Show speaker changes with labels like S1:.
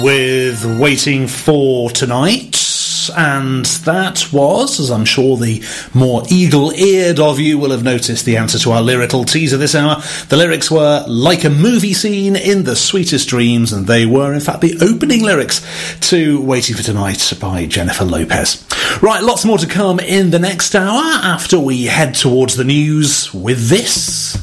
S1: with Waiting for Tonight, and that was, as I'm sure the more eagle-eared of you will have noticed, the answer to our lyrical teaser this hour. The lyrics were like a movie scene in The Sweetest Dreams, and they were in fact the opening lyrics to Waiting for Tonight by Jennifer Lopez. Right, lots more to come in the next hour after we head towards the news with this.